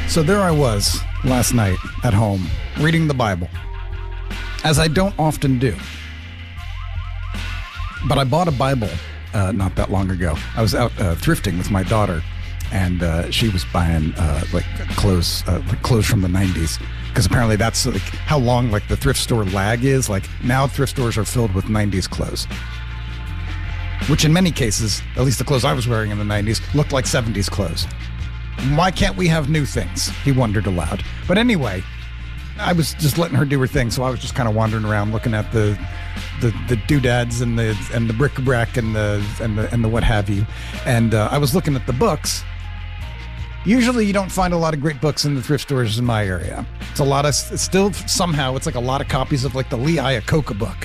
So there I was last night at home reading the Bible, as I don't often do. But I bought a Bible not that long ago. I was out thrifting with my daughter, and she was buying clothes from the 90s, because apparently that's like how long like the thrift store lag is. Like now thrift stores are filled with 90s clothes, which in many cases, at least the clothes I was wearing in the 90s, looked like 70s clothes. Why can't we have new things? He wondered aloud. But anyway, I was just letting her do her thing, so I was just kind of wandering around looking at the doodads and the bric-a-brac and the what have you. And I was looking at the books. Usually you don't find a lot of great books in the thrift stores in my area. It's a lot of, still somehow, it's like a lot of copies of like the Lee Iacocca book.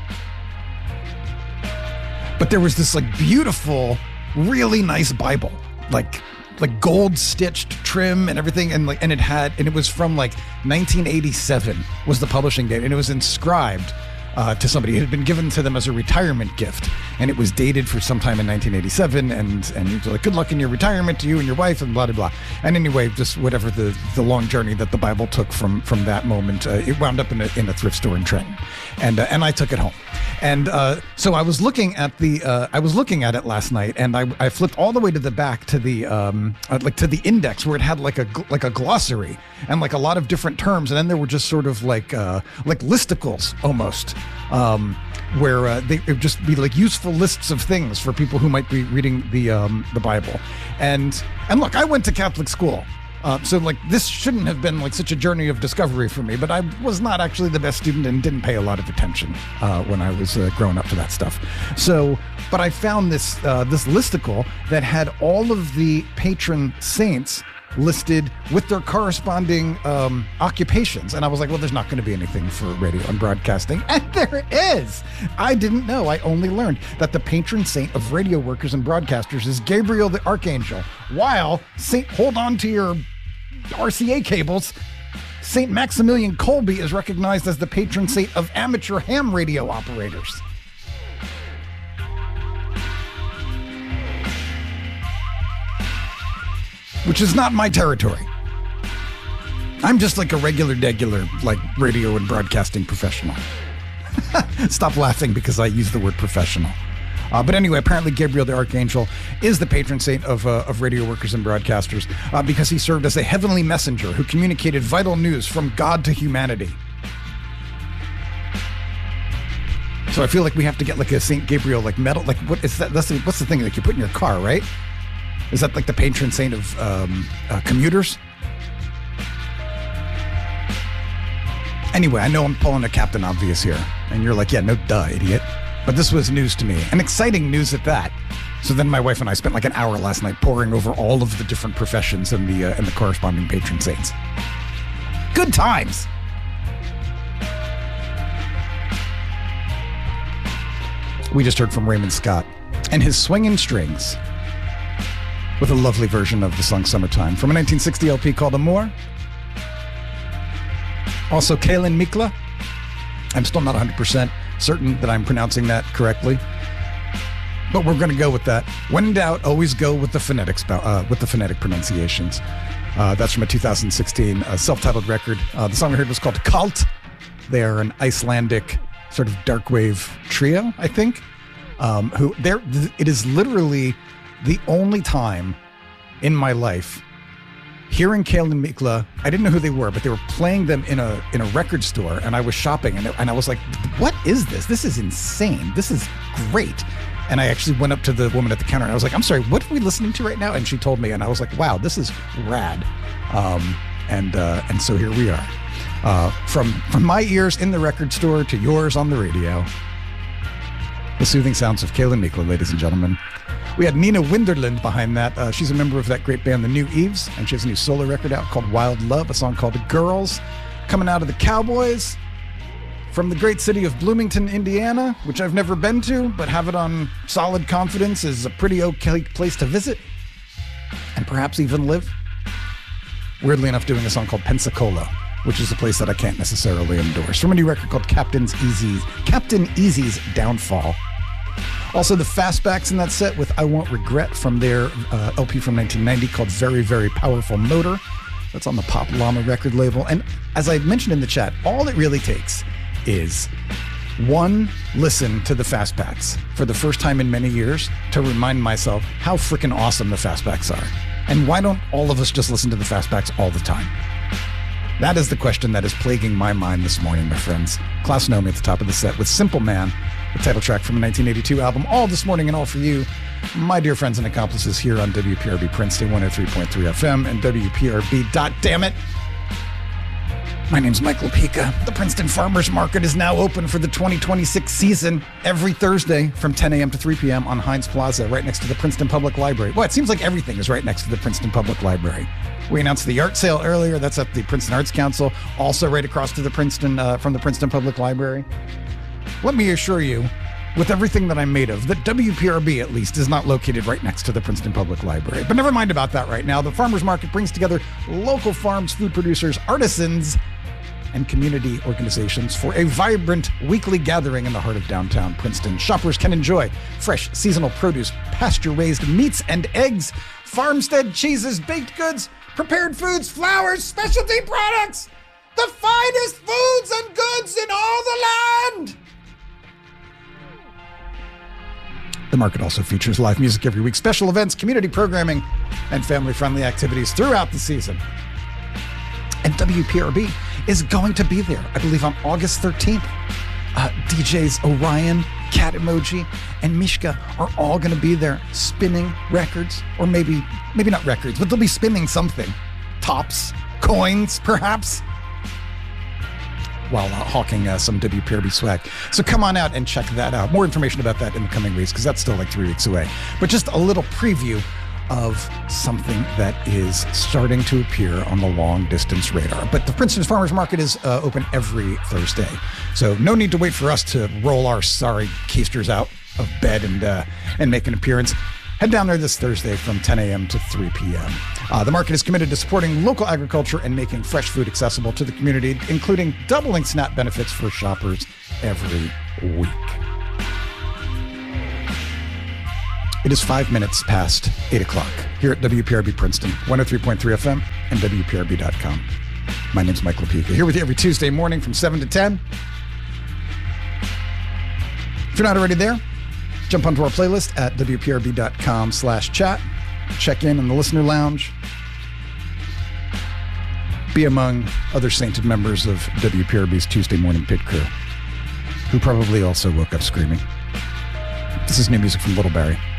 But there was this like beautiful, really nice Bible, like gold stitched trim and everything, and it was from like 1987 was the publishing date, and it was inscribed to somebody. It had been given to them as a retirement gift, and it was dated for sometime in 1987, and he was like, good luck in your retirement to you and your wife, and blah, blah, blah. And anyway, just whatever the long journey that the Bible took from that moment, it wound up in a thrift store in Trenton, and I took it home. And so I was looking at it last night, and I flipped all the way to the back to the to the index, where it had like a glossary and like a lot of different terms, and then there were just sort of like listicles almost, where they would just be like useful lists of things for people who might be reading the Bible. And look, I went to Catholic school. So like this shouldn't have been like such a journey of discovery for me, but I was not actually the best student and didn't pay a lot of attention when I was growing up to that stuff. So, but I found this listicle that had all of the patron saints listed with their corresponding occupations. And I was like, well, there's not going to be anything for radio and broadcasting. And there it is. I didn't know. I only learned that the patron saint of radio workers and broadcasters is Gabriel the Archangel, while hold on to your RCA cables, St. Maximilian Kolbe is recognized as the patron saint of amateur ham radio operators. Which is not my territory. I'm just like a degular, like radio and broadcasting professional. Stop laughing because I use the word professional. But anyway, apparently Gabriel the Archangel is the patron saint of radio workers and broadcasters because he served as a heavenly messenger who communicated vital news from God to humanity. So I feel like we have to get like a Saint Gabriel like medal. Like what is that? What's the thing like you put in your car, right? Is that like the patron saint of commuters? Anyway, I know I'm pulling a Captain Obvious here, and you're like, yeah, no duh, idiot. But this was news to me, and exciting news at that. So then my wife and I spent like an hour last night poring over all of the different professions and the corresponding patron saints. Good times. We just heard from Raymond Scott and his Swingin' Strings with a lovely version of the song Summertime from a 1960 LP called Amour. Also, Kaylin Mikla. I'm still not 100% certain that I'm pronouncing that correctly, but we're going to go with that. When in doubt, always go with the phonetic pronunciations. That's from a 2016 self-titled record. The song we heard was called Cult. They are an Icelandic sort of dark wave trio, I think. It is literally the only time in my life hearing Kaylin Mikla. I didn't know who they were, but they were playing them in a record store, and I was shopping, and I was like, what is this? This is insane. This is great. And I actually went up to the woman at the counter, and I was like, I'm sorry, what are we listening to right now? And she told me, and I was like, wow, this is rad. And so here we are. From my ears in the record store to yours on the radio. The soothing sounds of Kaylin Mikla, ladies and gentlemen. We had Nina Winderland behind that. She's a member of that great band, The New Eves, and she has a new solo record out called Wild Love, a song called Girls, coming out of the Cowboys from the great city of Bloomington, Indiana, which I've never been to, but have it on solid confidence is a pretty okay place to visit and perhaps even live. Weirdly enough, doing a song called Pensacola, which is a place that I can't necessarily endorse, from a new record called Captain Easy's Downfall. Also, the Fastbacks in that set with I Won't Regret from their LP from 1990 called Very, Very Powerful Motor. That's on the Pop Llama record label. And as I mentioned in the chat, all it really takes is one listen to the Fastbacks for the first time in many years to remind myself how freaking awesome the Fastbacks are. And why don't all of us just listen to the Fastbacks all the time? That is the question that is plaguing my mind this morning, my friends. Klaus Nomi at the top of the set with Simple Man, the title track from a 1982 album, All This Morning and All For You. My dear friends and accomplices here on WPRB Princeton 103.3 FM and WPRB.dammit. My name's Michael Pica. The Princeton Farmers Market is now open for the 2026 season every Thursday from 10 a.m. to 3 p.m. on Heinz Plaza, right next to the Princeton Public Library. Well, it seems like everything is right next to the Princeton Public Library. We announced the art sale earlier. That's at the Princeton Arts Council, also right across to the Princeton from the Princeton Public Library. Let me assure you, with everything that I'm made of, that WPRB, at least, is not located right next to the Princeton Public Library. But never mind about that right now. The Farmers Market brings together local farms, food producers, artisans, and community organizations for a vibrant weekly gathering in the heart of downtown Princeton. Shoppers can enjoy fresh seasonal produce, pasture-raised meats and eggs, farmstead cheeses, baked goods, prepared foods, flowers, specialty products, the finest foods and goods in all the land. The market also features live music every week, special events, community programming, and family-friendly activities throughout the season. And WPRB is going to be there, I believe, on August 13th. DJs Orion, Cat Emoji, and Mishka are all going to be there spinning records, or maybe not records, but they'll be spinning something. Tops, coins, perhaps, while hawking some WPRB swag. So come on out and check that out. More information about that in the coming weeks, because that's still like 3 weeks away. But just a little preview of something that is starting to appear on the long distance radar. But the Princeton Farmers Market is open every Thursday. So no need to wait for us to roll our sorry keisters out of bed and make an appearance. Head down there this Thursday from 10 a.m. to 3 p.m. The market is committed to supporting local agriculture and making fresh food accessible to the community, including doubling SNAP benefits for shoppers every week. It is 5 minutes past 8 o'clock here at WPRB Princeton, 103.3 FM and WPRB.com. My name's Michael Pica, here with you every Tuesday morning from 7 to 10. If you're not already there, jump onto our playlist at WPRB.com/chat. Check in the listener lounge. Be among other sainted members of WPRB's Tuesday morning pit crew, who probably also woke up screaming. This is new music from Little Barry.